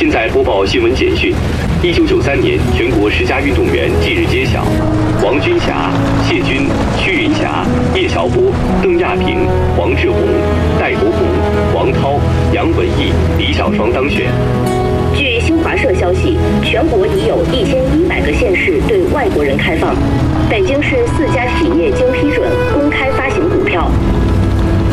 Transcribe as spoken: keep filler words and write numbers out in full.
现在播报新闻简讯：一九九三年全国十佳运动员近日揭晓，王军霞、谢军、屈云霞、叶晓波、邓亚萍、黄志宏、戴国宏、王涛、杨文艺、李小双当选。 据新华社消息，全国已有一千一百个县市对外国人开放，北京市四家企业经批准